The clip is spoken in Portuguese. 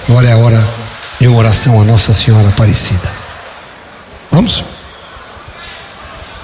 Agora é a hora de uma oração a Nossa Senhora Aparecida. Vamos?